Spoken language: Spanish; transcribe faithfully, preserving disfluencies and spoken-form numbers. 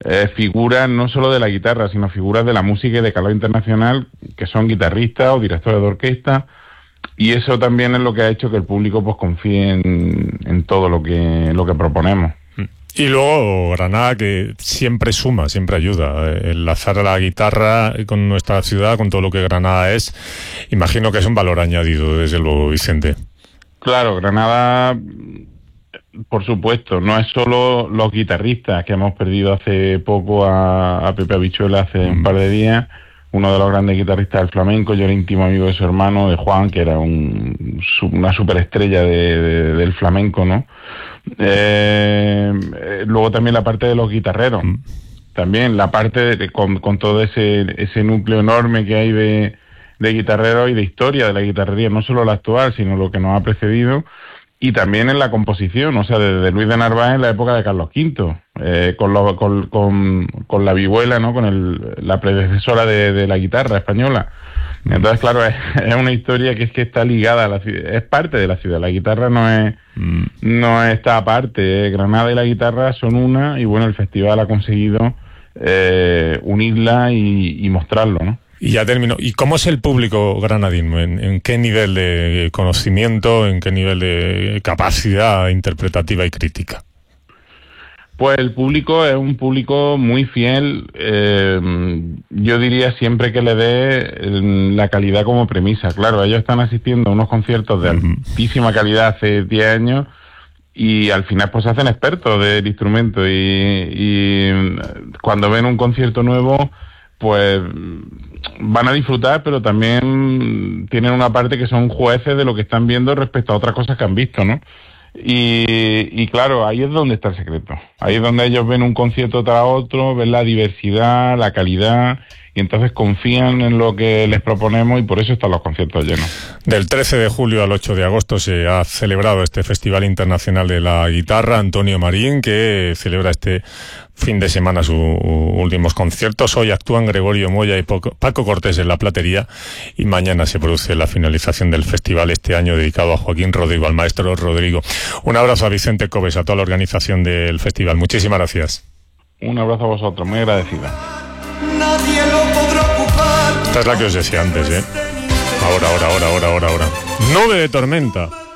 eh, figuras no solo de la guitarra, sino figuras de la música y de calado internacional, que son guitarristas o directores de orquesta, y eso también es lo que ha hecho que el público pues confíe en, en todo lo que, lo que proponemos. Y luego Granada, que siempre suma, siempre ayuda. Enlazar a la guitarra con nuestra ciudad, con todo lo que Granada es, imagino que es un valor añadido, desde luego, Vicente. Claro, Granada, por supuesto, no es solo los guitarristas, que hemos perdido hace poco a, a Pepe Habichuela hace mm. un par de días, uno de los grandes guitarristas del flamenco. Yo era íntimo amigo de su hermano, de Juan, que era un, una superestrella de, de, del flamenco, ¿no? Eh, luego también la parte de los guitarreros, mm. también la parte de, con, con todo ese ese núcleo enorme que hay de, de guitarreros y de historia de la guitarrería, no solo la actual, sino lo que nos ha precedido, y también en la composición, o sea, desde Luis de Narváez en la época de Carlos Quinto, eh, con, lo, con, con, con la vihuela, ¿no? Con el, la predecesora de, de la guitarra española. Entonces, claro, es, es una historia que es que está ligada a la ciudad, es parte de la ciudad. La guitarra no es mm. no está aparte. ¿eh? Granada y la guitarra son una, y bueno, el festival ha conseguido eh, unirla y, y mostrarlo, ¿no? Y ya termino. ¿Y cómo es el público granadino? ¿En, en qué nivel de conocimiento, en qué nivel de capacidad interpretativa y crítica? Pues el público es un público muy fiel, eh, yo diría siempre que le dé la calidad como premisa. Claro, ellos están asistiendo a unos conciertos de uh-huh. altísima calidad hace diez años, y al final pues se hacen expertos del instrumento, y, y cuando ven un concierto nuevo pues van a disfrutar, pero también tienen una parte que son jueces de lo que están viendo respecto a otras cosas que han visto, ¿no? Y, y claro, ahí es donde está el secreto. Ahí es donde ellos ven un concierto tras otro, ven la diversidad, la calidad, y entonces confían en lo que les proponemos, y por eso están los conciertos llenos. Del trece de julio al ocho de agosto se ha celebrado este Festival Internacional de la Guitarra Antonio Marín, que celebra este fin de semana sus últimos conciertos. Hoy actúan Gregorio Moya y Paco Cortés en La Platería, y mañana se produce la finalización del festival, este año dedicado a Joaquín Rodrigo, al maestro Rodrigo. Un abrazo a Vicente Cobes, a toda la organización del festival. Muchísimas gracias. Un abrazo a vosotros, muy agradecida. Nadie lo podrá ocupar. Esta es la que os decía antes, ¿eh? Ahora, ahora, ahora, ahora, ahora, ahora. Nube de tormenta.